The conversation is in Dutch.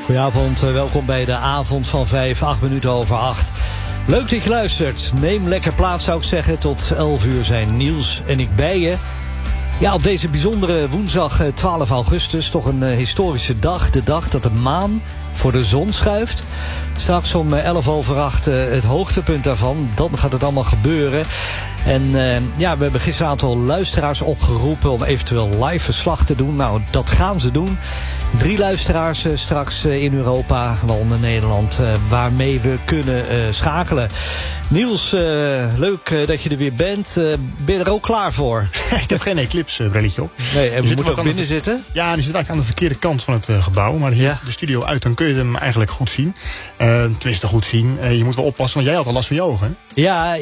Goedenavond, welkom bij de avond van 5, 8 minuten over 8. Leuk dat je luistert. Neem lekker plaats, zou ik zeggen. Tot 11 uur zijn Niels en ik bij je. Ja, op deze bijzondere woensdag 12 augustus, toch een historische dag. De dag dat de maan voor de zon schuift. Straks om 11 over 8 het hoogtepunt daarvan. Dan gaat het allemaal gebeuren. En ja, we hebben gisteren een aantal luisteraars opgeroepen om eventueel live verslag te doen. Nou, dat gaan ze doen. 3 luisteraars straks in Europa, waaronder Nederland, waarmee we kunnen schakelen. Niels, leuk dat je er weer bent. Ben je er ook klaar voor? Ik heb geen eclipse-brilletje op. Nee, en we moeten ook binnen zitten? Ja, die zit eigenlijk aan de verkeerde kant van het gebouw. Maar hier de studio uit, dan kun je hem eigenlijk goed zien. Tenminste goed zien. Je moet wel oppassen, want jij had al last van je ogen. Ja,